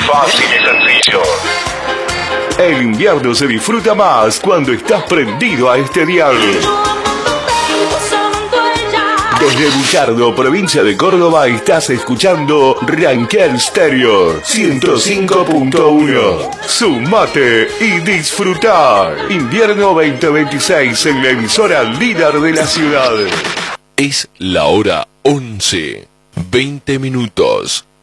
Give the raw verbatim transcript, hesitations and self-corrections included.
fácil y sencillo. El invierno se disfruta más cuando estás prendido a este dial. Desde Buchardo, provincia de Córdoba, estás escuchando Ranquel Stereo ciento cinco punto uno. Sumate y disfrutar. Invierno veinte veintiséis en la emisora líder de la ciudad. Es la hora once, veinte minutos.